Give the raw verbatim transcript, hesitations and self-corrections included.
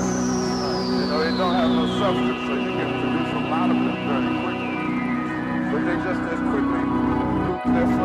production. You know, they don't have no substance, so you can produce a lot of them very quickly. But they just as quickly lose their